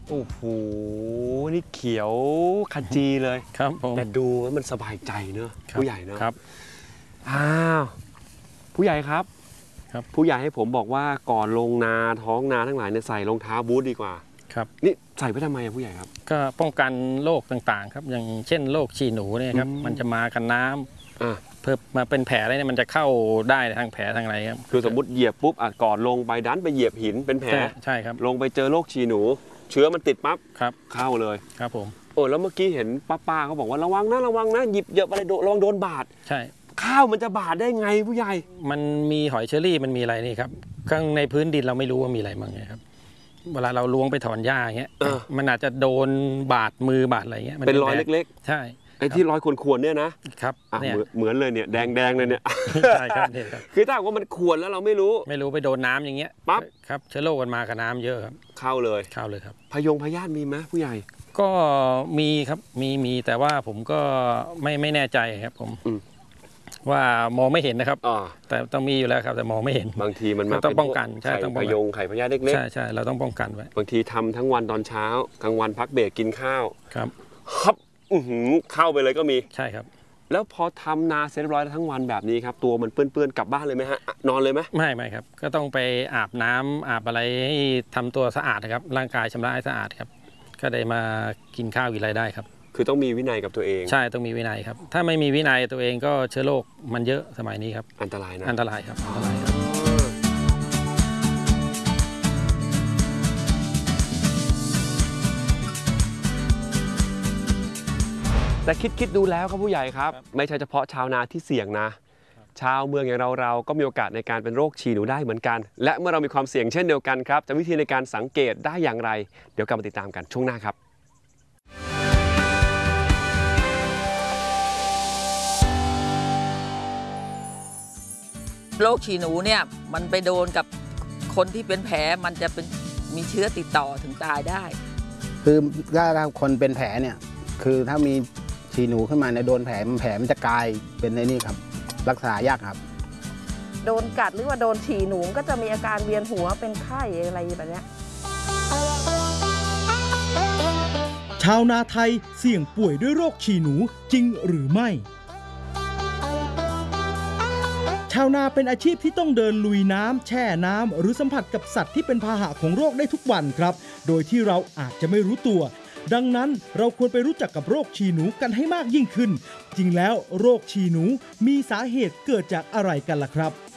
โอ้โหนี่เขียวขจีเลยครับผมแต่ดูแล้วมันสบายใจเนอะผู้ใหญ่เนอะครับอ้าวผู้ใหญ่ครับผู้ใหญ่ให้ผมบอกว่าก่อนลงนาท้องนาทั้งหลายเนี่ยใส่รองเท้าบูทดีกว่าครับนี่ใส่เพื่อทำไมผู้ใหญ่ครับก็ป้องกันโรคต่างๆครับอย่างเช่นโรคฉี่หนูเนี่ยครับมันจะมากับน้ำเพิ่มมาเป็นแผลอะไรเนี่ยมันจะเข้าได้ทางแผลทางอะไรครับคือสมมติเหยียบปุ๊บก่อนลงไปดันไปเหยียบหินเป็นแผลใช่ครับลงไปเจอโรคฉี่หนูเชื้อมันติดปั๊บเข้าเลยครับผมแล้วเมื่อกี้เห็นป้าเขาบอกว่าระวังนะหยิบเหยียบอะไรระวังโดนบาดใช่ข้าวมันจะบาดได้ไงผู้ใหญ่มันมีหอยเชอรี่มันมีอะไรนี่ครับข้างในพื้นดินเราไม่รู้ว่ามีอะไรบ้างไงครับเวลาเราล้วงไปถอนหญ้าอย่างเงี้ยมันอาจจะโดนบาดมือบาดอะไรเงี้ยเป็นรอยเล็กๆใช่ไอ้ที่รอยข่วนๆเนี่ยนะครับเหมือนเลยเนี่ยแดงเลยเนี่ยใช่ครับคือถ้าว่ามันข่วนแล้วเราไม่รู้ไปโดนน้ำอย่างเงี้ยปั๊บครับเชื้อโรคมันมากับน้ำเยอะครับเข้าเลยครับพยาธิมีไหมผู้ใหญ่ก็มีครับมีแต่ว่าผมก็ไม่แน่ใจครับผมว่ามองไม่เห็นนะครับแต่ต้องมีอยู่แล้วครับแต่มองไม่เห็นบางทีมันมาต้องป้องกันใช่ต้องป้องกันไข่พยาธิเล็กใช่เราต้องป้องกันไว้บางทีทำทั้งวันตอนเช้ากลางวันพักเบรกกินข้าวครับเข้าไปเลยก็มีใช่ครับแล้วพอทำนาเสร็จเรียบร้อยทั้งวันแบบนี้ครับตัวมันเปื้อนกลับบ้านเลยไหมฮะนอนเลยไหมไม่ครับก็ต้องไปอาบน้ำอาบอะไรให้ทำตัวสะอาดนะครับร่างกายชำระให้สะอาดครับก็ได้มากินข้าวกินอะไรได้ครับคือต้องมีวินัยกับตัวเองใช่ต้องมีวินัยครับถ้าไม่มีวินัยตัวเองก็เชื้อโรคมันเยอะสมัยนี้ครับอันตรายนะอันตรายครับแต่คิดดูแล้วครับผู้ใหญ่ครับไม่ใช่เฉพาะชาวนาที่เสี่ยงนะชาวเมืองอย่างเราก็มีโอกาสในการเป็นโรคฉี่หนูได้เหมือนกันและเมื่อเรามีความเสี่ยงเช่นเดียวกันครับจะวิธีในการสังเกตได้อย่างไรเดี๋ยวกลับมาติดตามกันช่วงหน้าครับโรคฉี่หนูเนี่ยมันไปโดนกับคนที่เป็นแผลมันจะเป็นมีเชื้อติดต่อถึงตายได้คือถ้าคนเป็นแผลเนี่ยคือถ้ามีฉี่หนูขึ้นมาในโดนแผลมันจะกลายเป็นในนี่ครับรักษายากครับโดนกัดหรือว่าโดนฉี่หนูก็จะมีอาการเวียนหัวเป็นไข้อะไรแบบนี้ชาวนาไทยเสี่ยงป่วยด้วยโรคฉี่หนูจริงหรือไม่ชาวนาเป็นอาชีพที่ต้องเดินลุยน้ำแช่น้ำหรือสัมผัสกับสัตว์ที่เป็นพาหะของโรคได้ทุกวันครับโดยที่เราอาจจะไม่รู้ตัวดังนั้นเราควรไปรู้จักกับโรคฉี่หนูกันให้มากยิ่งขึ้นจริงแล้วโรคฉี่หนูมีสาเหตุเกิดจากอะไรกันล่ะครับ